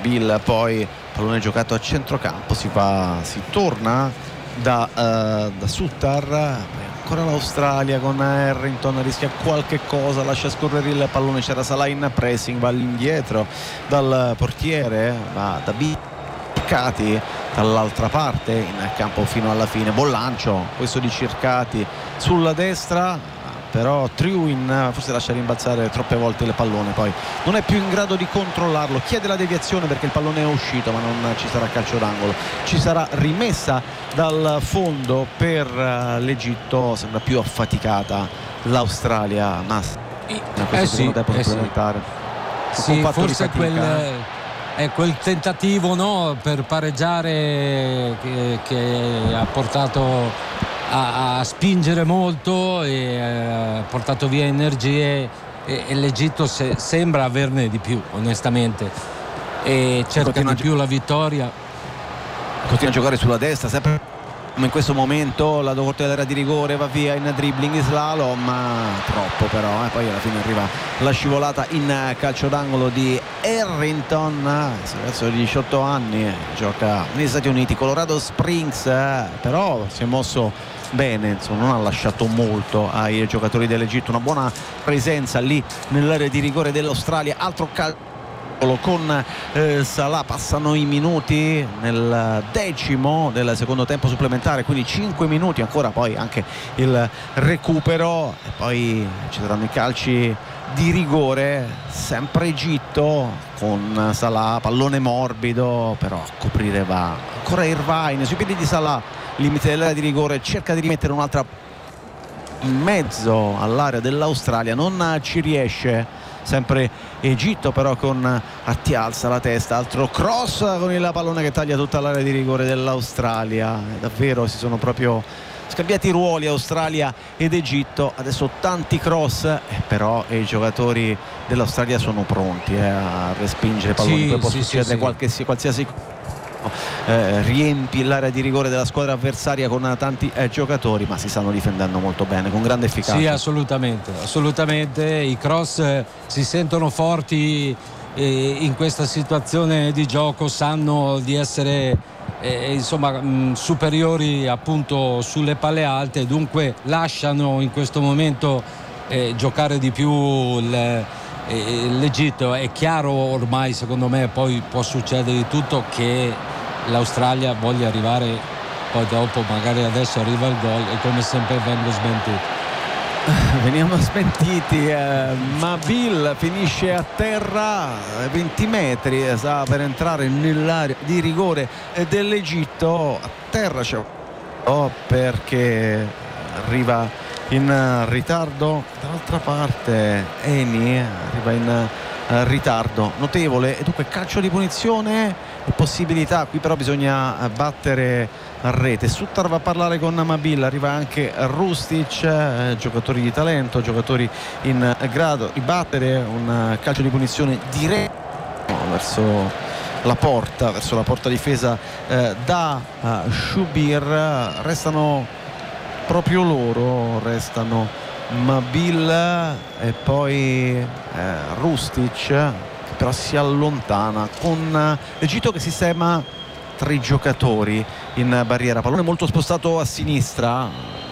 Mabil, poi pallone giocato a centrocampo, si torna da Suttar, ancora l'Australia con Harrington, rischia qualche cosa, lascia scorrere il pallone, c'era Salah in pressing, va all'indietro dal portiere, va da Circati dall'altra parte in campo fino alla fine, buon lancio questo di Circati sulla destra, però Truin forse lascia rimbalzare troppe volte il pallone, poi non è più in grado di controllarlo, chiede la deviazione perché il pallone è uscito, ma non ci sarà calcio d'angolo, ci sarà rimessa dal fondo per l'Egitto. Sembra più affaticata l'Australia, ma in questo secondo tempo supplementare forse quel tentativo, no, per pareggiare che ha portato a spingere molto e ha portato via energie, e l'Egitto sembra averne di più, onestamente, e cerca di più la vittoria. Continua a giocare sulla destra, sempre come in questo momento, la corte dell'area di rigore, va via in dribbling, slalom, troppo però, poi alla fine arriva la scivolata in calcio d'angolo di Harrington, ragazzo di 18 anni, gioca negli Stati Uniti, Colorado Springs, però si è mosso bene, insomma, non ha lasciato molto ai giocatori dell'Egitto, una buona presenza lì nell'area di rigore dell'Australia. Altro calcio con Salah, passano i minuti nel 10° del secondo tempo supplementare, quindi 5 minuti ancora, poi anche il recupero e poi ci saranno i calci di rigore, sempre Egitto con Salah, pallone morbido, però a coprire va ancora Irvine sui piedi di Salah, limite dell'area di rigore, cerca di rimettere un'altra in mezzo all'area dell'Australia, non ci riesce, sempre Egitto però con alza la testa, altro cross con il pallone che taglia tutta l'area di rigore dell'Australia. Davvero si sono proprio scambiati i ruoli Australia ed Egitto, adesso tanti cross, però i giocatori dell'Australia sono pronti a respingere palloni, poi può succedere qualsiasi riempi l'area di rigore della squadra avversaria con tanti giocatori, ma si stanno difendendo molto bene, con grande efficacia. Sì, assolutamente, i cross si sentono forti in questa situazione di gioco, sanno di essere superiori appunto sulle palle alte, dunque lasciano in questo momento giocare di più l'Egitto. È chiaro ormai, secondo me, poi può succedere di tutto, che l'Australia voglia arrivare, poi dopo magari adesso arriva il gol e come sempre vengo smentito. Veniamo smentiti. Mabil finisce a terra, 20 metri, sta per entrare nell'area di rigore dell'Egitto. A terra c'è perché arriva in ritardo, dall'altra parte Eni arriva in ritardo notevole, e dunque calcio di punizione e possibilità qui, però bisogna battere a rete. Suttar va a parlare con Mabil, arriva anche Rustic, giocatori di talento, giocatori in grado di battere un calcio di punizione diretto verso la porta difesa da Shubir. Restano proprio loro, restano Mabil e poi Rustic, che però si allontana, con l'Egitto che sistema 3 giocatori in barriera, pallone molto spostato a sinistra,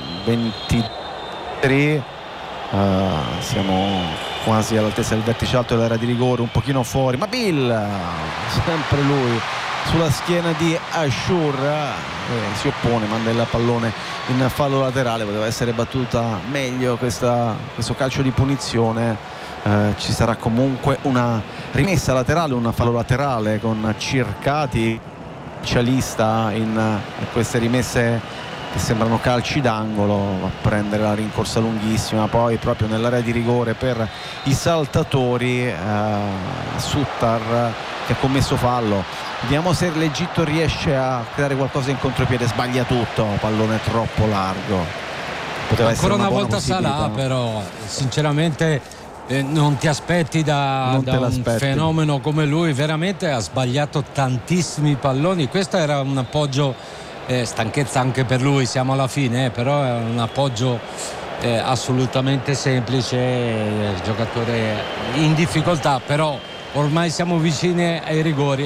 23, siamo quasi all'altezza del vertice alto dell'area di rigore, un pochino fuori, Mabil, sempre lui sulla schiena di Ashur, si oppone, manda il pallone in fallo laterale, poteva essere battuta meglio questo calcio di punizione. Ci sarà comunque una rimessa laterale, un fallo laterale con Circati, specialista in queste rimesse che sembrano calci d'angolo, va a prendere la rincorsa lunghissima, poi proprio nell'area di rigore per i saltatori, Suttar che ha commesso fallo. Vediamo se l'Egitto riesce a creare qualcosa in contropiede, sbaglia tutto, pallone troppo largo. Poteva ancora essere una volta Salah, però sinceramente non ti aspetti da un fenomeno come lui, veramente ha sbagliato tantissimi palloni. Questo era un appoggio, stanchezza anche per lui, siamo alla fine, però è un appoggio assolutamente semplice, giocatore in difficoltà, però ormai siamo vicini ai rigori.